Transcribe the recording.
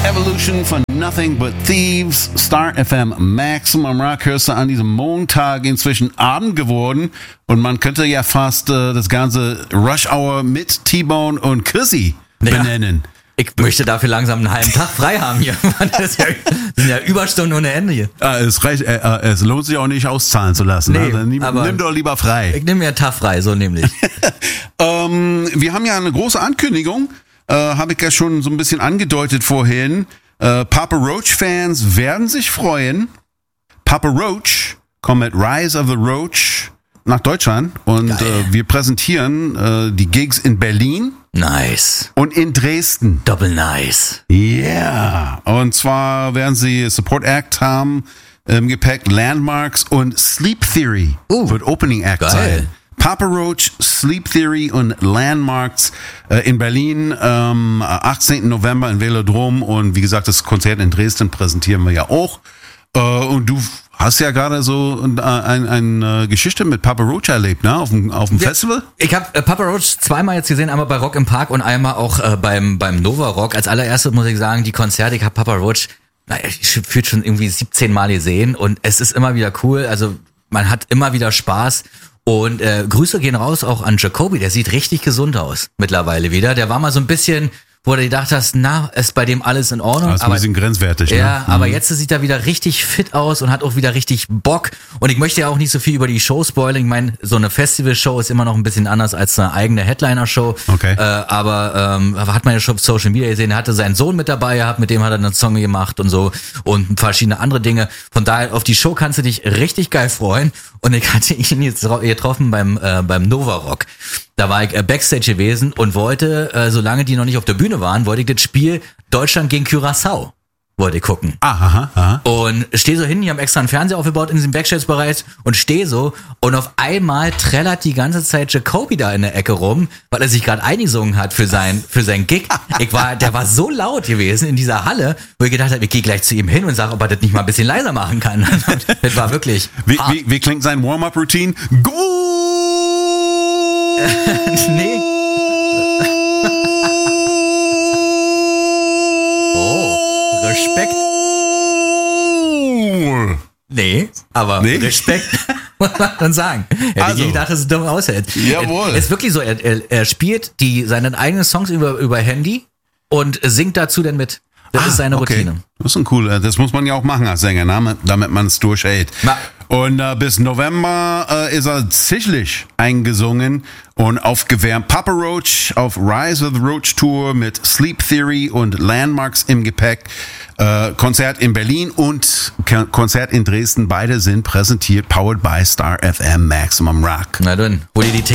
Evolution von Nothing But Thieves, Star FM Maximum Rock, hörst du an diesem Montag inzwischen Abend geworden und man könnte ja fast das ganze Rush Hour mit T-Bone und Chrissy benennen. Ich möchte dafür langsam einen halben Tag frei haben hier. Das sind ja Überstunden ohne Ende hier. Es lohnt sich auch nicht auszahlen zu lassen. Nee, also nimm doch lieber frei. Ich nehme mir einen Tag frei, so nämlich. Wir haben ja eine große Ankündigung. Habe ich ja schon so ein bisschen angedeutet vorhin. Papa Roach-Fans werden sich freuen. Papa Roach kommt mit Rise of the Roach nach Deutschland und wir präsentieren die Gigs in Berlin. Nice. Und in Dresden. Doppel nice. Yeah. Und zwar werden sie Support Act haben im Gepäck, Landmarks und Sleep Theory wird Opening Act sein. Papa Roach, Sleep Theory und Landmarks in Berlin am 18. November im Velodrom und wie gesagt, das Konzert in Dresden präsentieren wir ja auch. Und du hast ja gerade so eine Geschichte mit Papa Roach erlebt, ne? Auf dem Festival? Ich habe Papa Roach zweimal jetzt gesehen, einmal bei Rock im Park und einmal auch beim Nova Rock. Als allererstes muss ich sagen, die Konzerte, ich habe Papa Roach, ich fühlt schon irgendwie 17 Mal gesehen und es ist immer wieder cool. Also man hat immer wieder Spaß. Und Grüße gehen raus auch an Jacoby, der sieht richtig gesund aus mittlerweile wieder. Der war mal so ein bisschen, wo du gedacht hast, ist bei dem alles in Ordnung. Das ist ein bisschen grenzwertig. Ja, aber jetzt sieht er wieder richtig fit aus und hat auch wieder richtig Bock. Und ich möchte ja auch nicht so viel über die Show spoilern. Ich meine, so eine Festival-Show ist immer noch ein bisschen anders als eine eigene Headliner-Show. Okay. Aber hat man ja schon auf Social Media gesehen, er hatte seinen Sohn mit dabei gehabt, mit dem hat er einen Song gemacht und so und verschiedene andere Dinge. Von daher, auf die Show kannst du dich richtig geil freuen. Und ich hatte ihn jetzt getroffen beim Nova Rock. Da war ich Backstage gewesen und wollte, solange die noch nicht auf der Bühne waren, wollte ich das Spiel Deutschland gegen Curaçao wollte ich gucken. Aha. Und stehe so hin, die haben extra einen Fernseher aufgebaut in diesem Backstage-Bereich und stehe so und auf einmal trällert die ganze Zeit Jacoby da in der Ecke rum, weil er sich gerade eingesungen hat für sein Gig. Der war so laut gewesen in dieser Halle, wo ich gedacht habe, ich gehe gleich zu ihm hin und sage, ob er das nicht mal ein bisschen leiser machen kann. Das war wirklich... Wie klingt sein Warm-Up-Routine? Nee. Respekt. Nee, aber Respekt muss man dann sagen. Ja, also, ich dachte, dass es dumm aushält. Jawohl. Es ist wirklich so, er spielt seine eigenen Songs über Handy und singt dazu dann mit. Das ist seine Routine. Das ist cool. Das muss man ja auch machen als Sänger, damit man es durchhält. Und bis November ist er sicherlich eingesungen und aufgewärmt. Papa Roach auf Rise of the Roach Tour mit Sleep Theory und Landmarks im Gepäck. Konzert in Berlin und Konzert in Dresden. Beide sind präsentiert, powered by Star FM Maximum Rock. Na dann, hol dir die Tickets.